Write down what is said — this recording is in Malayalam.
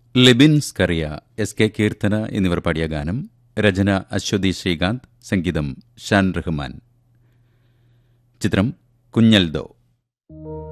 ലിബിൻ സ്കറിയ, എസ് കെ കീർത്തന എന്നിവർ പാടിയ ഗാനം. രചന അശ്വതി ശ്രീകാന്ത്, സംഗീതം ഷാൻ റഹ്മാൻ. ചിത്രം കുഞ്ഞൽദോ.